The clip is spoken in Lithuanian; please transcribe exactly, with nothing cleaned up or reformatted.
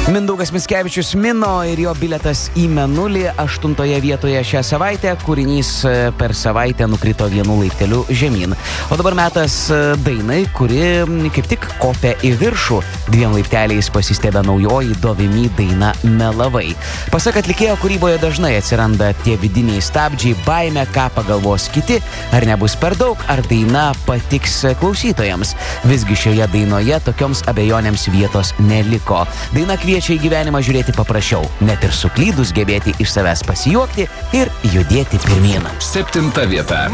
Mindaugas Mickevičius Mino ir jo bilietas į Mėnulį aštuntoje vietoje šią savaitę. Kūrinys per savaitę nukrito vienu laipteliu žemyn. O dabar metas dainai, kuri kaip tik kopia į viršų. Dviem laipteliais pasistebė naujoji Dovimi daina Melavai. Pasak atlikėjo kūryboje dažnai atsiranda tie vidiniai stabdžiai, baimė, ką pagalvos kiti, ar nebus per daug, ar daina patiks klausytojams. Visgi šioje dainoje tokioms abejonėms vietos neliko. Daina kviečia į gyvenimą žiūrėti paprasčiau, net ir suklydus gebėti iš savęs pasijuokti ir judėti pirmyn. Septinta vieta.